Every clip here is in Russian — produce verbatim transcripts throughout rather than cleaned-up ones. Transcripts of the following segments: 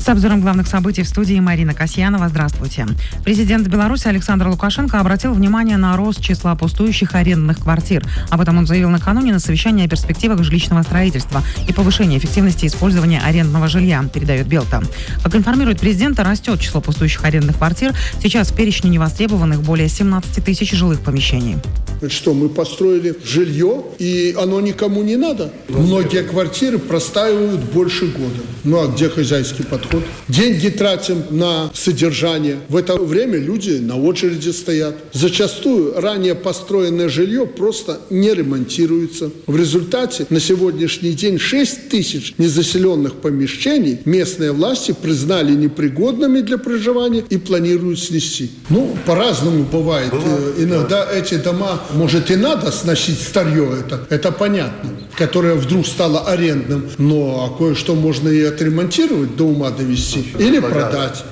С обзором главных событий в студии Марина Касьянова. Здравствуйте. Президент Беларуси Александр Лукашенко обратил внимание на рост числа пустующих арендных квартир. Об этом он заявил накануне на совещании о перспективах жилищного строительства и повышении эффективности использования арендного жилья, передает Белта. Как информирует президент, растет число пустующих арендных квартир. Сейчас в перечне невостребованных более семнадцать тысяч жилых помещений. Что, мы построили жилье, и оно никому не надо? Многие квартиры простаивают больше года. Ну а где хозяйский подход? Деньги тратим на содержание. В это время люди на очереди стоят. Зачастую ранее построенное жилье просто не ремонтируется. В результате на сегодняшний день шесть тысяч незаселенных помещений местные власти признали непригодными для проживания и планируют снести. Ну, по-разному бывает. бывает Иногда да. эти дома, может, и надо сносить старье, это, это понятно, которое вдруг стало арендным, но а кое-что можно и отремонтировать, до ума довести, или продать.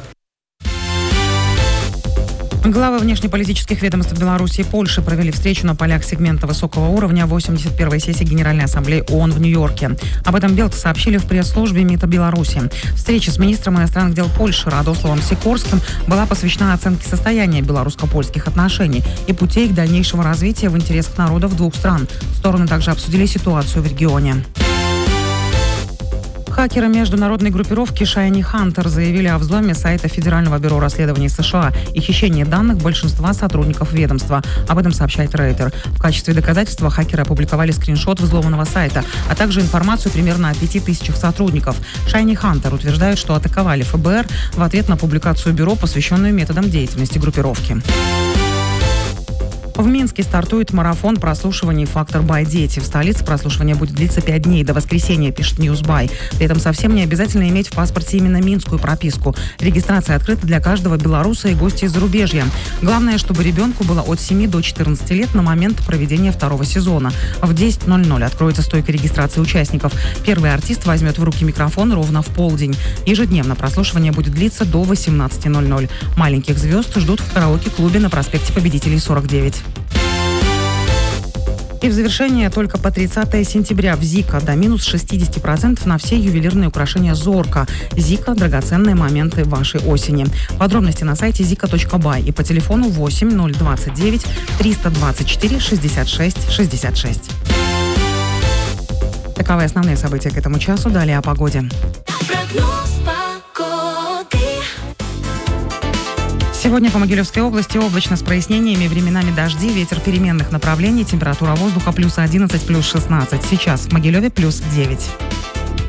Главы внешнеполитических ведомств Беларуси и Польши провели встречу на полях сегмента высокого уровня восемьдесят первой сессии Генеральной Ассамблеи ООН в Нью-Йорке. Об этом Белта сообщили в пресс-службе МИДа Беларуси. Встреча с министром иностранных дел Польши Радославом Сикорским была посвящена оценке состояния белорусско-польских отношений и путей их дальнейшего развития в интересах народов двух стран. Стороны также обсудили ситуацию в регионе. Хакеры международной группировки Shiny Hunter заявили о взломе сайта Федерального бюро расследований США и хищении данных большинства сотрудников ведомства. Об этом сообщает Рейтер. В качестве доказательства хакеры опубликовали скриншот взломанного сайта, а также информацию примерно о пяти тысячах сотрудников. Shiny Hunter утверждает, что атаковали эф бэ эр в ответ на публикацию бюро, посвященную методам деятельности группировки. В Минске стартует марафон прослушиваний «Фактор Бай Дети». В столице прослушивание будет длиться пять дней до воскресенья, пишет Ньюсбай. При этом совсем не обязательно иметь в паспорте именно минскую прописку. Регистрация открыта для каждого белоруса и гостя из зарубежья. Главное, чтобы ребенку было от семи до четырнадцати лет на момент проведения второго сезона. В десять ноль ноль откроется стойка регистрации участников. Первый артист возьмет в руки микрофон ровно в полдень. Ежедневно прослушивание будет длиться до восемнадцати ноль ноль. Маленьких звезд ждут в караоке-клубе на проспекте Победителей сорок девять. И в завершение только по тридцатого сентября в Зика до минус шестидесяти процентов на все ювелирные украшения Зорка. Зика – драгоценные моменты вашей осени. Подробности на сайте зика точка бай и по телефону восемь ноль двадцать девять триста двадцать четыре шестьдесят шесть шестьдесят шесть. Таковы основные события к этому часу. Далее о погоде. Сегодня по Могилевской области облачно с прояснениями, временами дожди, ветер переменных направлений, температура воздуха плюс одиннадцать, плюс шестнадцать. Сейчас в Могилеве плюс девять.